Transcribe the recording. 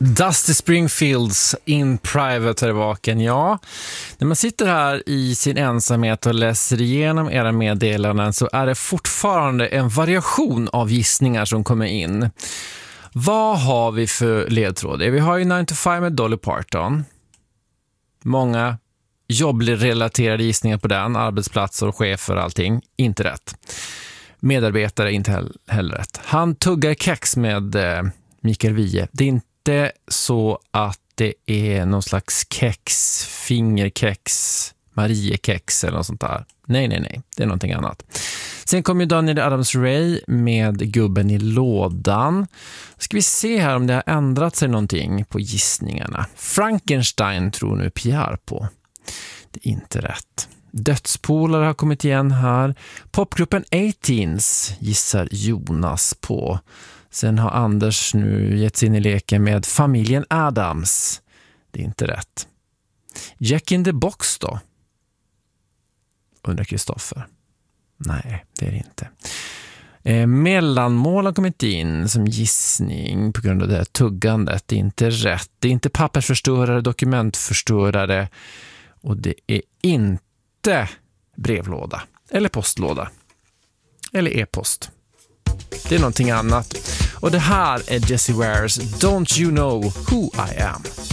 Dusty Springfields In Private är vaken. Ja, när man sitter här i sin ensamhet och läser igenom era meddelanden så är det fortfarande en variation av gissningar som kommer in. Vad har vi för ledtrådar? Vi har ju 9 to 5 med Dolly Parton. Många jobbrelaterade gissningar på den. Arbetsplatser och chefer och allting. Inte rätt. Medarbetare inte heller rätt. Han tuggar kex med Mikael Wiehe. Det är inte så att det är någon slags kex, fingerkex, Mariekex eller något sånt där. Nej. Det är någonting annat. Sen kommer ju Daniel Adams-Ray med Gubben i lådan. Ska vi se här om det har ändrat sig någonting på gissningarna. Frankenstein tror nu Pierre på. Det är inte rätt. Dödspolare har kommit igen här. Popgruppen 18s gissar Jonas på. Sen har Anders nu gett sig in i leken med familjen Adams. Det är inte rätt. Jack in the Box då? Undrar Kristoffer. Nej, det är det inte. Mellanmål har kommit in som gissning på grund av det här tuggandet. Det är inte rätt. Det är inte pappersförstörare, dokumentförstörare. Och det är inte brevlåda. Eller postlåda. Eller e-post. Det är någonting annat. Och det här är Jessie Wares Don't You Know Who I Am.